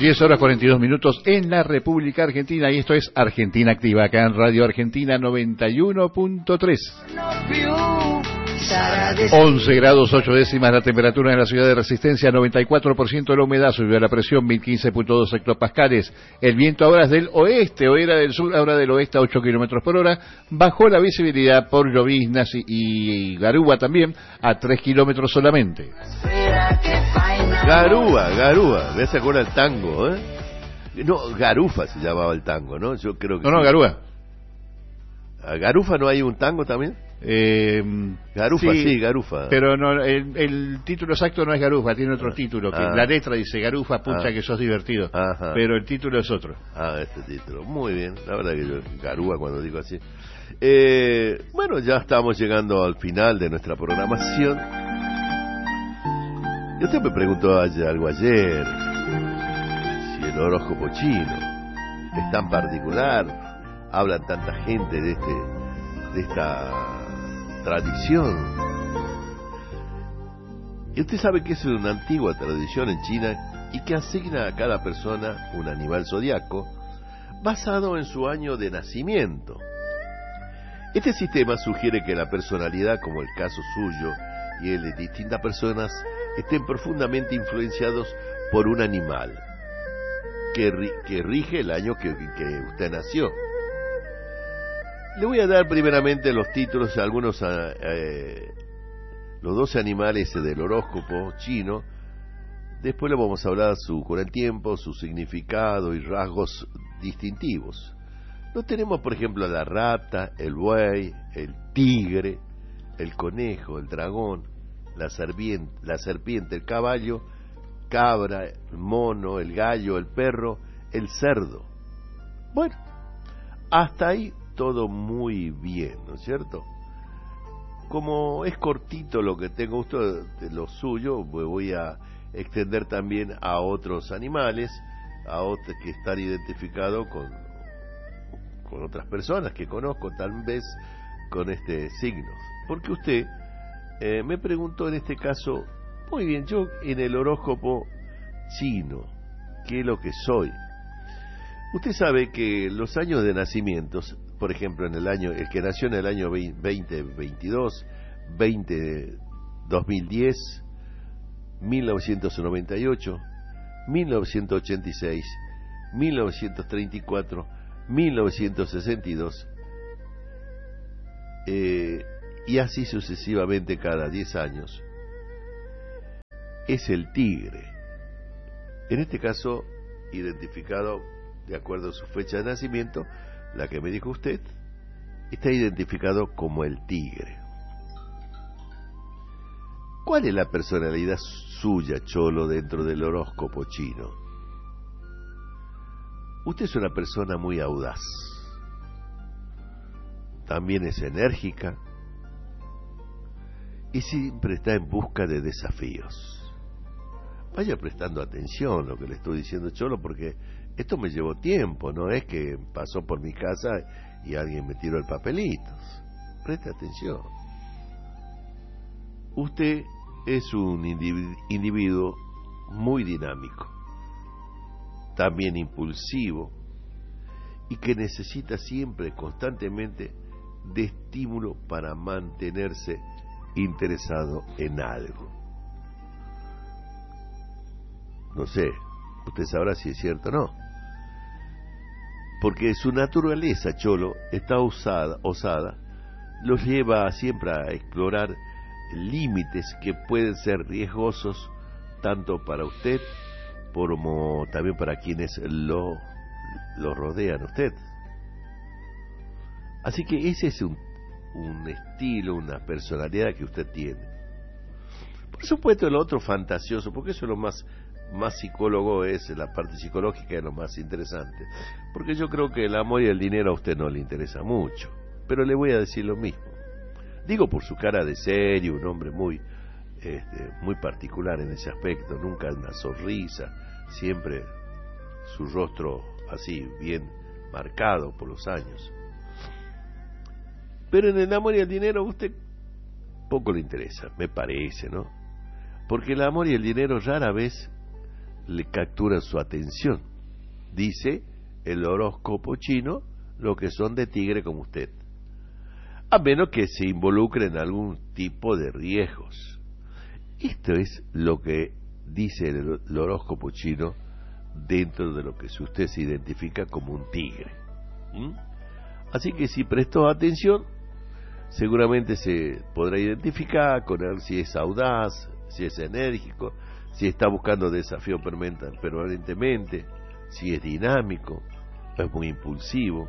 10 horas 42 minutos en la República Argentina, y esto es Argentina Activa, acá en Radio Argentina 91.3. 11 grados 8 décimas la temperatura en la ciudad de Resistencia, 94% la humedad, subió la presión 1015.2 hectopascales. El viento ahora es del oeste, o era del sur, ahora del oeste a 8 kilómetros por hora. Bajó la visibilidad por lloviznas y garúa también a 3 kilómetros solamente. Garúa, me hace acordar el tango, ¿eh? No, Garufa se llamaba el tango, ¿no? Yo creo que no, sí. Garúa. ¿A Garufa no hay un tango también? Garufa, sí, Garufa. Pero no, el título exacto no es Garufa, tiene otro título. Que la letra dice Garufa, pucha que sos divertido. Ajá. Pero el título es otro. Este título. Muy bien. La verdad que yo, Garúa cuando digo así. Bueno, ya estamos llegando al final de nuestra programación. Y usted me preguntó algo ayer. Si el horóscopo chino es tan particular, hablan tanta gente de esta tradición. Y usted sabe que es una antigua tradición en China y que asigna a cada persona un animal zodiaco basado en su año de nacimiento. Este sistema sugiere que la personalidad, como el caso suyo y el de distintas personas, estén profundamente influenciados por un animal que rige el año que usted nació. Le voy a dar primeramente los títulos a algunos, los 12 animales del horóscopo chino. Después le vamos a hablar con el tiempo, su significado y rasgos distintivos. Nos tenemos, por ejemplo, la rata, el buey, el tigre, el conejo, el dragón, la serpiente, el caballo, cabra, el mono, el gallo, el perro, el cerdo. Bueno, hasta ahí todo muy bien, ¿no es cierto? Como es cortito lo que tengo usted de lo suyo, voy a extender también a otros animales, a otros que están identificados con otras personas que conozco, tal vez con signos. Porque usted me preguntó en este caso, muy bien, yo en el horóscopo chino, ¿qué es lo que soy? Usted sabe que los años de nacimientos, por ejemplo, el que nació en el año 2022, 2010, 1998, 1986, 1934, 1962, y así sucesivamente cada 10 años, es el tigre. En este caso, identificado de acuerdo a su fecha de nacimiento, la que me dijo usted, está identificado como el tigre. ¿Cuál es la personalidad suya, Cholo, dentro del horóscopo chino? Usted es una persona muy audaz. También es enérgica y siempre está en busca de desafíos. Vaya prestando atención a lo que le estoy diciendo, Cholo, porque esto me llevó tiempo, no es que pasó por mi casa y alguien me tiró el papelito. Preste atención. Usted es un individuo muy dinámico, también impulsivo, y que necesita siempre, constantemente, de estímulo para mantenerse interesado en algo. No sé, usted sabrá si es cierto o no. Porque su naturaleza, Cholo, está osada, los lleva siempre a explorar límites que pueden ser riesgosos tanto para usted como también para quienes lo rodean a usted. Así que ese es un estilo, una personalidad que usted tiene. Por supuesto, lo otro fantasioso, porque eso es lo más psicólogo, es la parte psicológica, es lo más interesante. Porque yo creo que el amor y el dinero a usted no le interesa mucho. Pero le voy a decir lo mismo. Digo por su cara de serio, un hombre muy particular en ese aspecto, nunca una sonrisa, siempre su rostro así bien marcado por los años. Pero en el amor y el dinero a usted poco le interesa, me parece, ¿no? Porque el amor y el dinero rara vez le capturan su atención. Dice el horóscopo chino lo que son de tigre como usted, a menos que se involucre en algún tipo de riesgos. Esto es lo que dice el horóscopo chino dentro de lo que usted se identifica como un tigre. Así que si prestó atención, seguramente se podrá identificar con él, si es audaz, si es enérgico, si está buscando desafío permanentemente, si es dinámico, es muy impulsivo,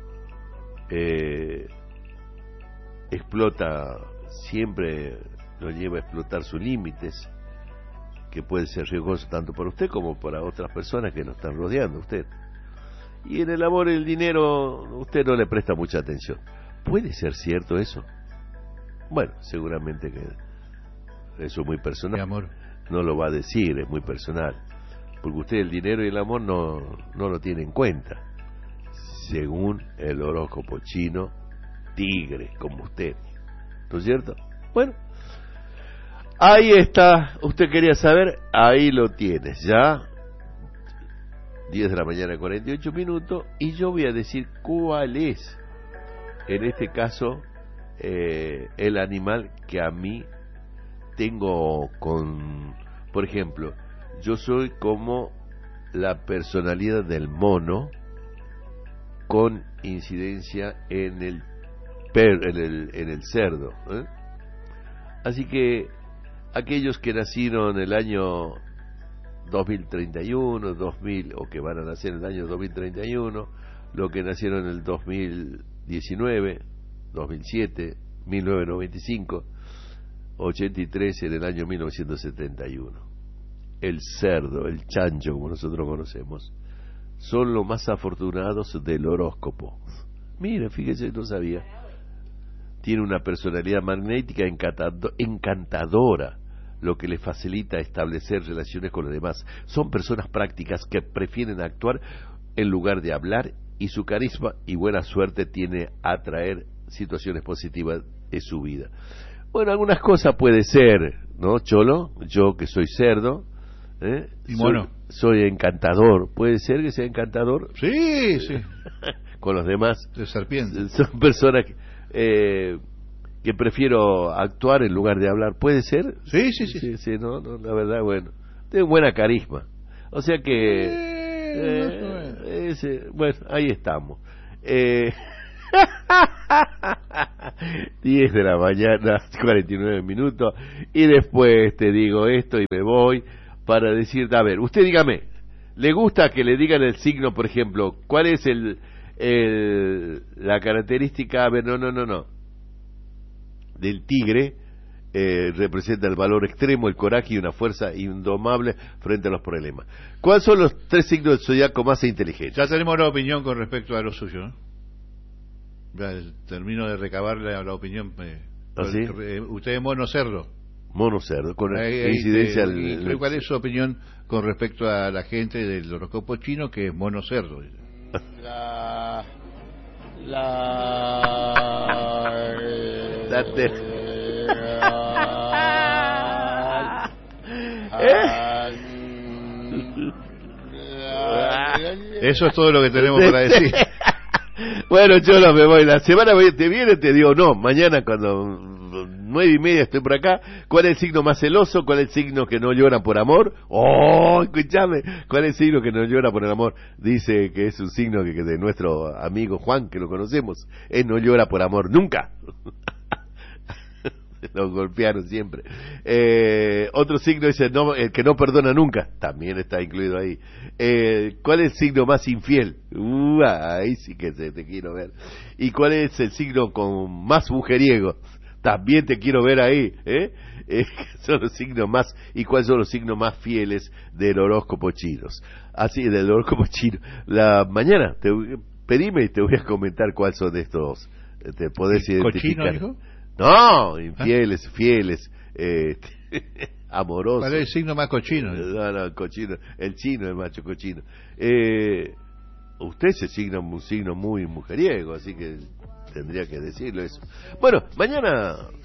explota, siempre lo lleva a explotar sus límites, que puede ser riesgoso tanto para usted como para otras personas que lo están rodeando a usted. Y en el amor y el dinero usted no le presta mucha atención. ¿Puede ser cierto eso? Bueno, seguramente que eso es muy personal. Mi amor. No lo va a decir, es muy personal. Porque usted el dinero y el amor no lo tiene en cuenta. Según el horóscopo chino, tigre, como usted. ¿No es cierto? Bueno, ahí está. Usted quería saber, ahí lo tienes. Ya 10 de la mañana, 48 minutos. Y yo voy a decir cuál es, en este caso, el animal que a mí tengo con... Por ejemplo, yo soy como la personalidad del mono con incidencia en el cerdo, ¿eh? Así que aquellos que nacieron en el año 2031, 2000, o que van a nacer en el año 2031, los que nacieron en el 2019, 2007, 1995, 83 en el año 1971. El cerdo, el chancho, como nosotros conocemos, son los más afortunados del horóscopo. Mire, fíjese, no sabía. Tiene una personalidad magnética encantadora, lo que le facilita establecer relaciones con los demás. Son personas prácticas que prefieren actuar en lugar de hablar, y su carisma y buena suerte tiene a atraer situaciones positivas de su vida. Bueno, algunas cosas puede ser, ¿no, Cholo? Yo que soy cerdo, y mono. Soy encantador. ¿Puede ser que sea encantador? Sí, sí. Con los demás. De serpiente. Son personas que prefiero actuar en lugar de hablar. ¿Puede ser? Sí, sí, sí. Sí, no, la verdad, bueno. Tengo buena carisma. O sea que... bueno, ahí estamos. 10 de la mañana, 49 minutos. Y después te digo esto y me voy para decirte, a ver, usted dígame, ¿le gusta que le digan el signo, por ejemplo? ¿Cuál es la característica? A ver, no. Del tigre. Representa el valor extremo, el coraje y una fuerza indomable frente a los problemas. ¿Cuáles son los 3 signos del zodiaco más inteligentes? Ya tenemos la opinión con respecto a lo suyo, ¿no? Ya termino de recabar la opinión. ¿Ah, sí? Usted es mono cerdo. Mono cerdo, con incidencia al... ¿Cuál es su opinión con respecto a la gente del horóscopo chino que es mono cerdo? Eso es todo lo que tenemos para decir. Bueno, yo no me voy. La semana que viene te digo, no, mañana cuando 9:30 estoy por acá. ¿Cuál es el signo más celoso? ¿Cuál es el signo que no llora por amor? Oh, escúchame. ¿Cuál es el signo que no llora por el amor? Dice que es un signo que de nuestro amigo Juan, que lo conocemos. Él no llora por amor nunca. Nos golpearon siempre. Otro signo dice el que no perdona nunca, también está incluido ahí. ¿Cuál es el signo más infiel? Ahí sí que te quiero ver. ¿Y cuál es el signo con más mujeriego? También te quiero ver ahí. Son los signos más. ¿Y cuáles son los signos más fieles del horóscopo chino? Así, del horóscopo chino. La mañana pedime y te voy a comentar cuáles son de estos. Te podés identificar. ¿Cochino, dijo? No, infieles, fieles, amorosos. ¿Cuál es el signo más cochino? No, cochino. El chino, el macho cochino. Usted es un signo muy mujeriego, así que tendría que decirlo eso. Bueno, mañana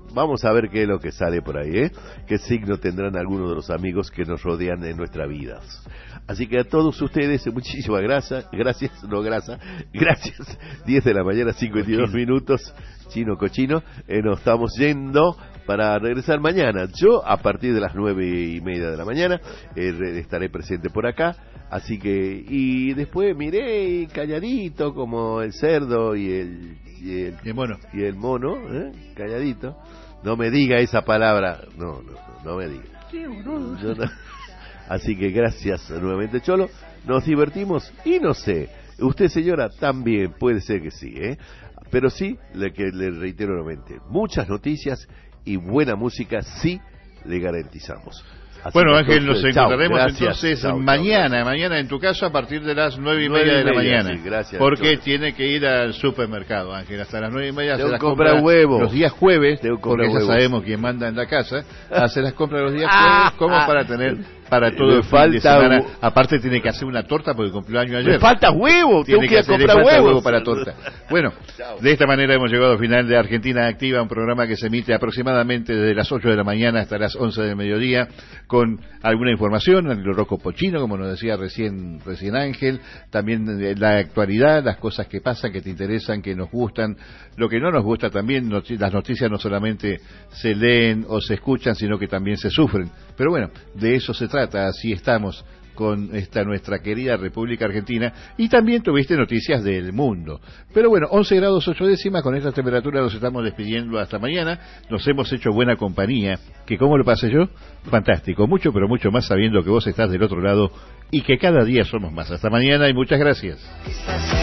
vamos a ver qué es lo que sale por ahí, ¿eh? Qué signo tendrán algunos de los amigos que nos rodean en nuestra vida. Así que a todos ustedes, muchísimas gracias, gracias, 10 de la mañana, 52 minutos, chino cochino, nos estamos yendo para regresar mañana. Yo a partir de las 9:30 de la mañana estaré presente por acá, así que, y después miré calladito como el cerdo y el mono, calladito. No me diga esa palabra, no me diga. Yo no. Así que gracias nuevamente, Cholo. Nos divertimos y no sé, usted, señora, también puede ser que sí, pero sí, le reitero nuevamente, muchas noticias y buena música sí le garantizamos. Así bueno, que, Ángel, nos encontraremos entonces chao, mañana en tu casa a partir de las 9:30 de la mañana. Sí, gracias, porque Cholo. tiene que ir al supermercado, Ángel, hasta las 9:30. Tengo hace las que comprar compras huevos. los días jueves, porque ya huevos. sabemos quién manda en la casa. Hace las compras los días jueves, como para tener para todo el fin de falta semana. Aparte tiene que hacer una torta porque cumplió año ayer. Me falta huevo, tengo que ir a comprar huevo para torta. Bueno, Chao. de esta manera hemos llegado al final de Argentina Activa, un programa que se emite aproximadamente desde las 8 de la mañana hasta las 11 del mediodía, con alguna información, el horóscopo chino, como nos decía recién Ángel, también la actualidad, las cosas que pasan, que te interesan, que nos gustan, lo que no nos gusta también. Las noticias no solamente se leen o se escuchan, sino que también se sufren. Pero bueno, de eso se trata, así estamos con esta nuestra querida República Argentina, y también tuviste noticias del mundo. Pero bueno, 11 grados 8 décimas, con esta temperatura nos estamos despidiendo hasta mañana. Nos hemos hecho buena compañía, que ¿cómo lo pasé yo? Fantástico, mucho pero mucho más sabiendo que vos estás del otro lado y que cada día somos más. Hasta mañana y muchas gracias.